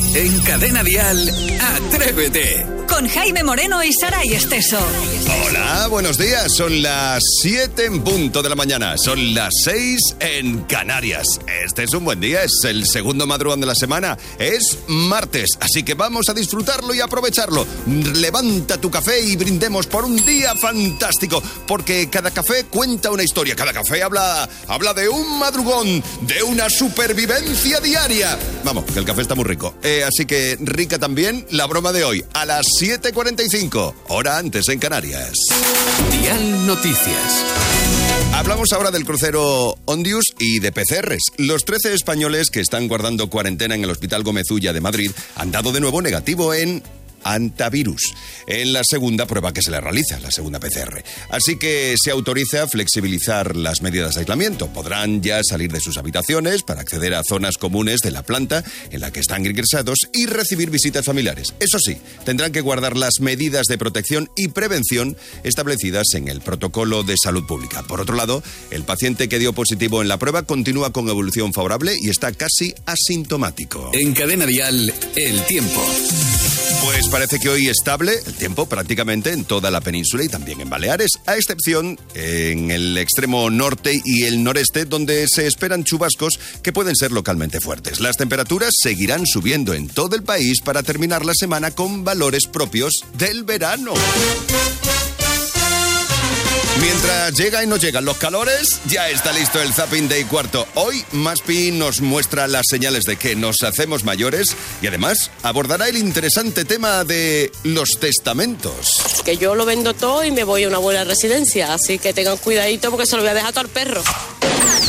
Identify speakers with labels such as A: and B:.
A: En Cadena Dial, Atrévete.
B: Con Jaime Moreno y Saray Esteso.
C: Hola, buenos días. Son las 7 en punto de la mañana. Son las 6 en Canarias. Este es un buen día. Es el segundo madrugón de la semana. Es martes. Así que vamos a disfrutarlo y aprovecharlo. Levanta tu café y brindemos por un día fantástico. Porque cada café cuenta una historia. Cada café habla de un madrugón, de una supervivencia diaria. Vamos, que el café está muy rico. Así que rica también la broma de hoy. A las 7:45, hora antes en Canarias.
A: Dial Noticias.
C: Hablamos ahora del crucero Ondius y de PCRs. Los 13 españoles que están guardando cuarentena en el Hospital Gómez Ulla de Madrid han dado de nuevo negativo en antivirus en la segunda prueba que se le realiza, la segunda PCR. Así que se autoriza a flexibilizar las medidas de aislamiento. Podrán ya salir de sus habitaciones para acceder a zonas comunes de la planta en la que están ingresados y recibir visitas familiares. Eso sí, tendrán que guardar las medidas de protección y prevención establecidas en el protocolo de salud pública. Por otro lado, el paciente que dio positivo en la prueba continúa con evolución favorable y está casi asintomático.
A: En Cadena Dial, el tiempo.
C: Pues parece que hoy estable el tiempo prácticamente en toda la península y también en Baleares, a excepción en el extremo norte y el noreste, donde se esperan chubascos que pueden ser localmente fuertes. Las temperaturas seguirán subiendo en todo el país para terminar la semana con valores propios del verano. Mientras llega y no llegan los calores, ya está listo el Zapping de cuarto. Hoy, Maspi nos muestra las señales de que nos hacemos mayores y además abordará el interesante tema de los testamentos.
D: Que yo lo vendo todo y me voy a una buena residencia, así que tengan cuidadito porque se lo voy a dejar todo al perro.